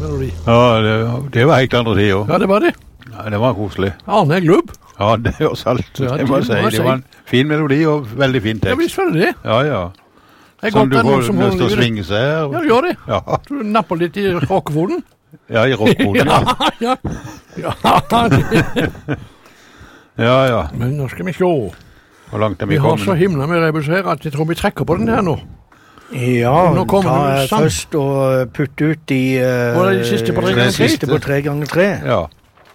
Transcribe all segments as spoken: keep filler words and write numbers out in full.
melodi. Ja, det, det var helt andre tid også. Ja, det var det. Ja, det var koselig. Arne Glubb. Ja, det er også alt. Ja, det må jeg si. Det var en fin melodi og veldig fin tekst. Ja, visst var det det. Ja, ja. Det Sånn du får som lyst til å svinge seg her. Ja, du gjør det. Ja. Du napper litt i rockefoten. Ja, i rockfoten, ja. ja, ja. Ja, Ja, ja. men nå skal vi se. Hvor langt er vi Vi har kommet? så himla med rebus her at jeg tror vi trekker på den her nå. Ja, Nå kommer ta det sang. først og putte ut de, uh, Var det de siste på tre ganger tre? siste på tre ganger tre. Ja.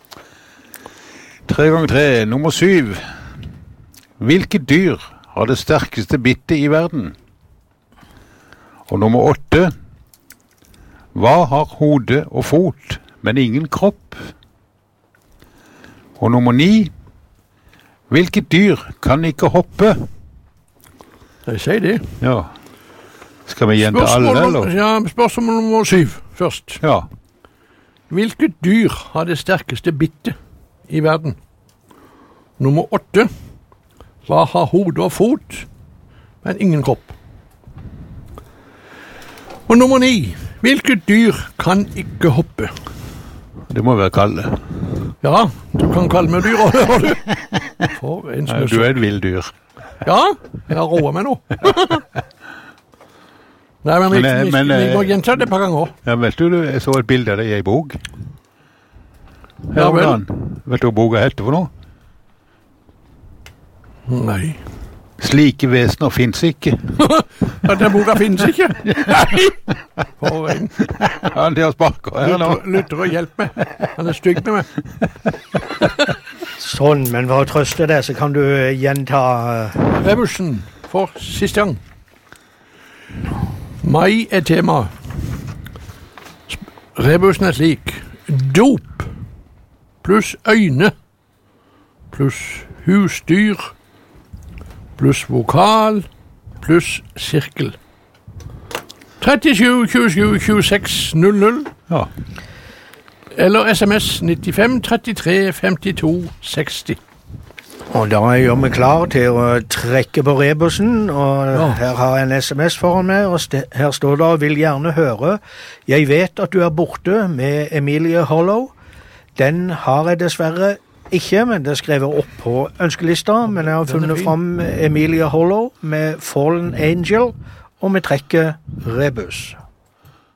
Tre ganger tre, nummer syv. Hvilket dyr har det sterkeste bittet i verden? Og nummer åtte. Hva har hode og fot, men ingen kropp? Og nummer ni. Hvilket dyr kan ikke hoppe? Jeg sier det. Ja. Skal vi gjenta alle, eller? Ja, spørsmål nummer syv først. Ja. Hvilket dyr har det sterkeste bittet i verden? Nummer åtte. Hva har hode og fot, men ingen kropp? Og nummer ni. Hvilket dyr kan ikke hoppe? Det må være Kalle. Ja, du kan kalle meg dyr, hører du. For en Nei, snøs. du er et vill dyr. Ja, jeg har roet meg nå. Nei, men vi, Men, vi, men, vi må eh, gjenta det et par ganger. Ja, vet du, jeg så et bilde av deg i en bok. Ja, Her vel. hvordan? Vet du hva boka heter for noe? Nei. Slike vesener finnes ikke. Ja, den boka finnes ikke. Nei. For en Ja, de har sparket her nå. lytter, lytter og hjelp meg. Han er stygg med meg. Sånn, men for å trøste deg, så kan du gjenta uh, Rebussen for siste gang. Mai er tema. Rebussen er slik. Dop pluss øyne pluss husdyr pluss vokal pluss sirkel. trettisju tjuesju tjueseks null null Ja. eller sms nittifem trettitre femtito seksti. Og da gjør vi klar til å trekke på rebussen, og Ja. her har jeg en sms foran meg, og st her står det, vil gjerne høre, jeg vet at du er borte med Emilie Hollow. Den har jeg dessverre ikke, men det er skrevet opp på ønskelista, men jeg har Den er funnet fin. fram Emilie Hollow med Fallen Angel, og vi trekker rebus.